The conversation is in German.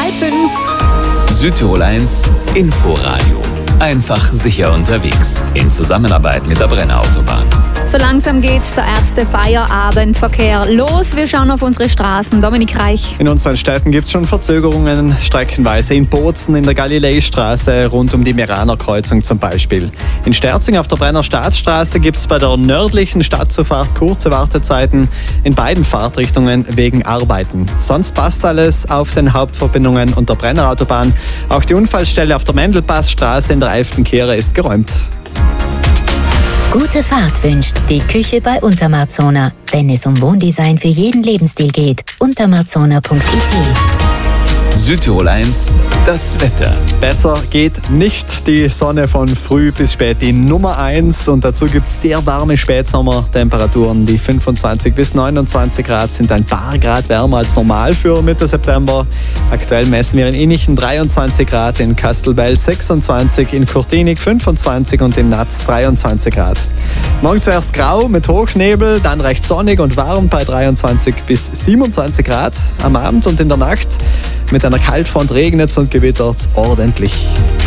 5. Südtirol 1 Inforadio. Einfach sicher unterwegs. In Zusammenarbeit mit der Brenner Autobahn. So langsam geht der erste Feierabendverkehr los. Wir schauen auf unsere Straßen. Dominik Reich. In unseren Städten gibt es schon Verzögerungen, streckenweise in Bozen, in der Galileistraße, rund um die Meraner-Kreuzung zum Beispiel. In Sterzing auf der Brenner Staatsstraße gibt es bei der nördlichen Stadtzufahrt kurze Wartezeiten in beiden Fahrtrichtungen wegen Arbeiten. Sonst passt alles auf den Hauptverbindungen und der Brenner Autobahn. Auch die Unfallstelle auf der Mendelpassstraße in der 11. Kehre ist geräumt. Gute Fahrt wünscht die Küche bei Untermarzona. Wenn es um Wohndesign für jeden Lebensstil geht, untermarzona.it. Südtirol 1, das Wetter. Besser geht nicht. Die Sonne von früh bis spät die Nummer 1 und dazu gibt es sehr warme Spätsommertemperaturen. Die 25 bis 29 Grad sind ein paar Grad wärmer als normal für Mitte September. Aktuell messen wir in Innichen 23 Grad, in Kastelbell 26, in Kurtinig 25 und in Natz 23 Grad. Morgen zuerst grau mit Hochnebel, dann recht sonnig und warm bei 23 bis 27 Grad. Am Abend und in der Nacht mit einer Kaltfront regnet es und gewittert ordentlich.